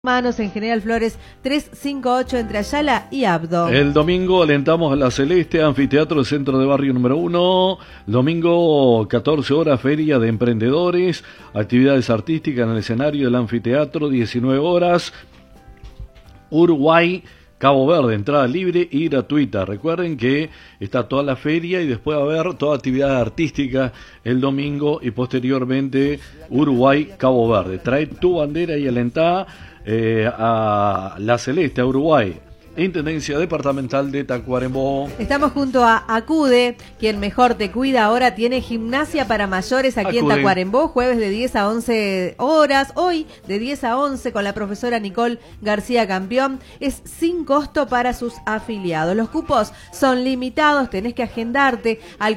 Manos en General Flores 358 entre Ayala y Abdo. El domingo alentamos a la Celeste, Anfiteatro Centro de Barrio número 1. Domingo 14 horas, Feria de Emprendedores, actividades artísticas en el escenario del anfiteatro, 19 horas. Uruguay, Cabo Verde, entrada libre y gratuita. Recuerden que está toda la feria y después va a haber toda actividad artística el domingo y posteriormente Uruguay, Cabo Verde. Trae tu bandera y alentá a la Celeste, a Uruguay. Intendencia Departamental de Tacuarembó. Estamos junto a Acude, quien mejor te cuida. Ahora tiene gimnasia para mayores aquí en Tacuarembó, jueves de 10 a 11 horas. Hoy de 10 a 11 con la profesora Nicole García Campeón. Es sin costo para sus afiliados. Los cupos son limitados, tenés que agendarte al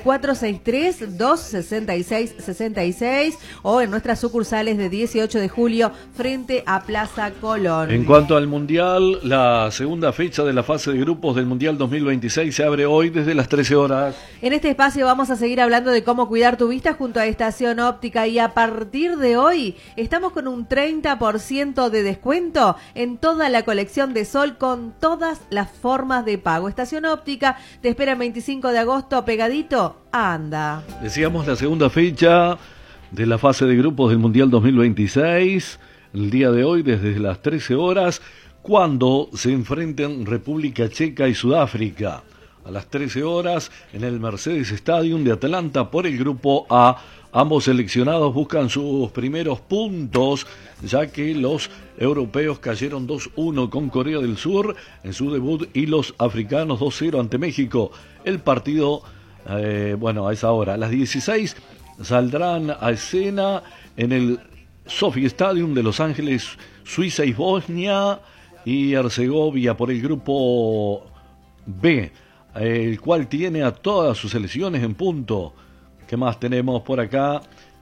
463-266-66 o en nuestras sucursales de 18 de julio frente a Plaza Colón. En cuanto al Mundial, la segunda fecha de la fase de grupos del Mundial 2026 se abre hoy desde las 13 horas. En este espacio vamos a seguir hablando de cómo cuidar tu vista junto a Estación Óptica y a partir de hoy estamos con un 30% de descuento en toda la colección de sol con todas las formas de pago. Estación Óptica te espera el 25 de agosto pegadito a Anda. Decíamos la segunda fecha de la fase de grupos del Mundial 2026, el día de hoy desde las 13 horas, cuando se enfrenten República Checa y Sudáfrica. A las 13 horas en el Mercedes Stadium de Atlanta por el Grupo A. Ambos seleccionados buscan sus primeros puntos, ya que los europeos cayeron 2-1 con Corea del Sur en su debut y los africanos 2-0 ante México. El partido, a esa hora, a las 16, saldrán a escena en el Sophie Stadium de Los Ángeles, Suiza y Bosnia y Herzegovina por el Grupo B, el cual tiene a todas sus selecciones en punto. ¿Qué más tenemos por acá?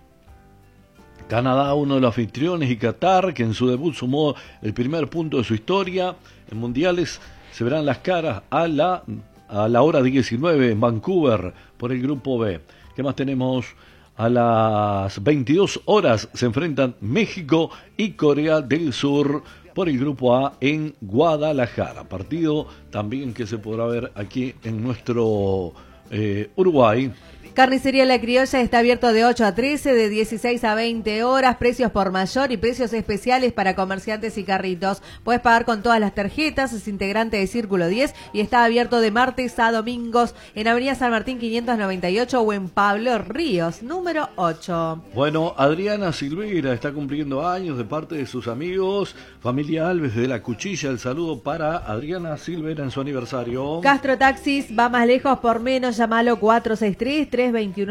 Canadá, uno de los anfitriones, y Qatar, que en su debut sumó el primer punto de su historia. En mundiales se verán las caras a la hora 19 en Vancouver por el Grupo B. ¿Qué más tenemos? A las 22 horas se enfrentan México y Corea del Sur por el Grupo A en Guadalajara. Partido también que se podrá ver aquí en nuestro Uruguay. Carnicería La Criolla está abierto de 8 a 13, de 16 a 20 horas, precios por mayor y precios especiales para comerciantes y carritos. Puedes pagar con todas las tarjetas, es integrante de Círculo 10 y está abierto de martes a domingos en Avenida San Martín 598 o en Pablo Ríos, número 8. Bueno, Adriana Silveira está cumpliendo años de parte de sus amigos, familia Alves de La Cuchilla. El saludo para Adriana Silveira en su aniversario. Castro Taxis, va más lejos por menos, llámalo 463-2190,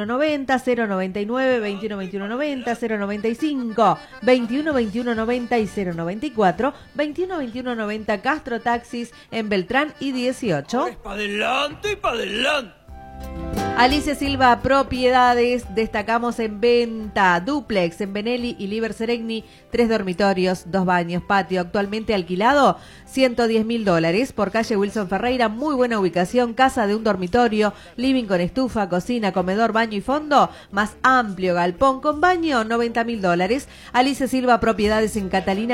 099, 212190, 095, 212190 y 094, 212190. Castro Taxis en Beltrán y 18. ¡Para adelante y para adelante! Alicia Silva Propiedades, destacamos en venta, dúplex en Benelli y Liber Seregni, 3 dormitorios, 2 baños, patio, actualmente alquilado, $110.000 por calle Wilson Ferreira, muy buena ubicación, casa de un dormitorio, living con estufa, cocina, comedor, baño y fondo, más amplio galpón con baño, $90.000. Alicia Silva Propiedades en Catalina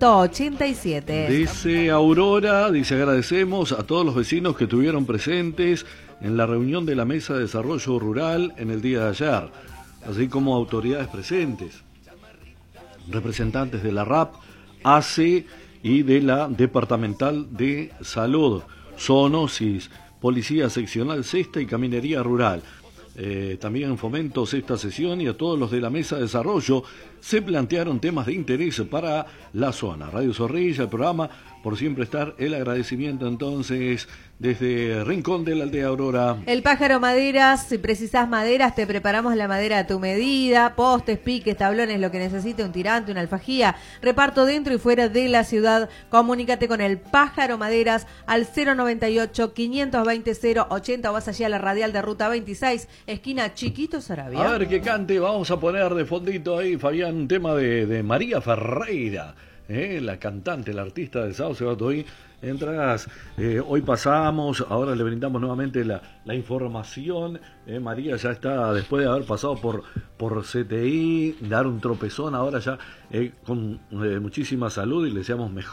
187. Dice Aurora, dice agradecemos a todos los vecinos que estuvieron presentes en la reunión de la Mesa de Desarrollo Rural en el día de ayer, así como autoridades presentes, representantes de la RAP, ACE y de la Departamental de Salud, Zoonosis, Policía Seccional Sexta y Caminería Rural. También en Fomento Sexta Sesión y a todos los de la Mesa de Desarrollo se plantearon temas de interés para la zona. Radio Zorrilla, el programa por siempre estar, el agradecimiento entonces desde Rincón de la Aldea Aurora. El Pájaro Maderas, si precisás maderas, te preparamos la madera a tu medida, postes, piques, tablones, lo que necesite, un tirante, una alfajía, reparto dentro y fuera de la ciudad. Comunícate con el Pájaro Maderas al 098-520-080 o vas allí a la radial de Ruta 26, esquina Chiquito Saravia. A ver qué cante, vamos a poner de fondito ahí, Fabián, un tema de María Ferreira. la cantante, la artista de Sao Sebatoy. Entradas, hoy pasamos, ahora le brindamos nuevamente la información. María ya está, después de haber pasado por CTI, dar un tropezón, ahora ya con muchísima salud, y le deseamos mejor